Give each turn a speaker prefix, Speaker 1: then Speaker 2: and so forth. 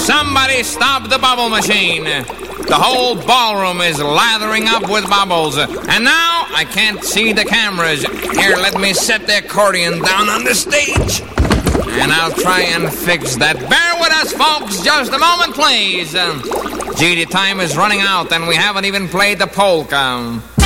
Speaker 1: Somebody stop the bubble machine. The whole ballroom is lathering up with bubbles. And now I can't see the cameras. Here, let me set the accordion down on the stage. And I'll try and fix that. Bear with us, folks. Just a moment, please. Gee, the time is running out and we haven't even played the polka.